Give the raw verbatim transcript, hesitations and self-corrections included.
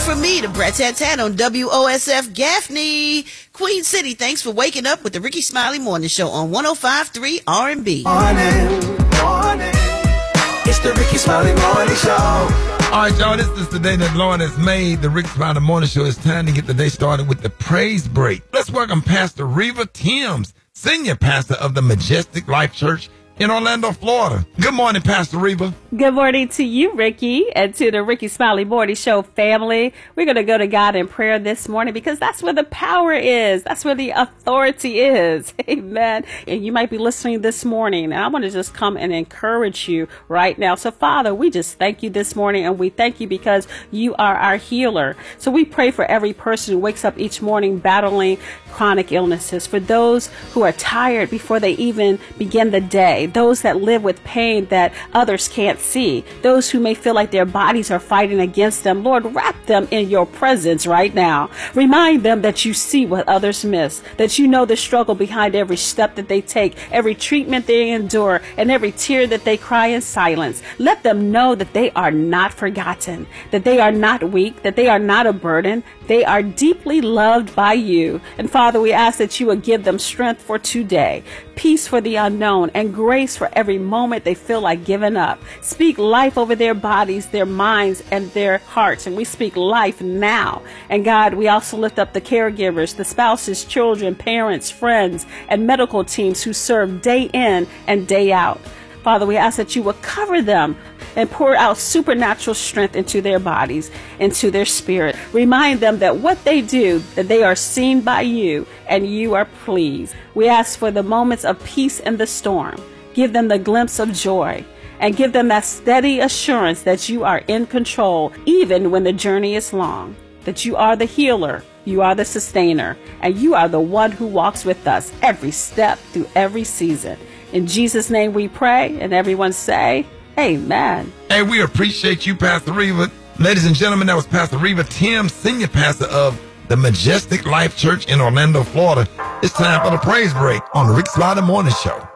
from me to Brat Tat Tat on W O S F Gaffney. Queen City, thanks for waking up with the Ricky Smiley Morning Show on one oh five point three R and B. Morning, morning. It's the Ricky Smiley Morning Show. All right, y'all, this is the day that the Lord has made. The Ricky Smiley Morning Show. It's time to get the day started with the praise break. Let's welcome Pastor Reva Timms, Senior Pastor of the Majestic Life Church in Orlando, Florida. Good morning, Pastor Reva. Good morning to you, Ricky, and to the Ricky Smiley Morning Show family. We're going to go to God in prayer this morning because that's where the power is. That's where the authority is. Amen. And you might be listening this morning, and I want to just come and encourage you right now. So, Father, we just thank you this morning, and we thank you because you are our healer. So we pray for every person who wakes up each morning battling chronic illnesses, for those who are tired before they even begin the day, those that live with pain that others can't see, those who may feel like their bodies are fighting against them. Lord, wrap them in your presence right now. Remind them that you see what others miss, that you know the struggle behind every step that they take, every treatment they endure, and every tear that they cry in silence. Let them know that they are not forgotten, that they are not weak, that they are not a burden. They are deeply loved by you. And Father, we ask that you would give them strength for today, peace for the unknown, and grace for every moment they feel like giving up. Speak life over their bodies, their minds, and their hearts. And we speak life now. And God, we also lift up the caregivers, the spouses, children, parents, friends, and medical teams who serve day in and day out. Father, we ask that you will cover them and pour out supernatural strength into their bodies, into their spirit. Remind them that what they do, that they are seen by you and you are pleased. We ask for the moments of peace in the storm. Give them the glimpse of joy and give them that steady assurance that you are in control, even when the journey is long, that you are the healer, you are the sustainer, and you are the one who walks with us every step through every season. In Jesus' name we pray, and everyone say, amen. Hey, we appreciate you, Pastor Reva. Ladies and gentlemen, that was Pastor Reva Timms, Senior Pastor of the Majestic Life Church in Orlando, Florida. It's time for the praise break on the Ricky Smiley Morning Show.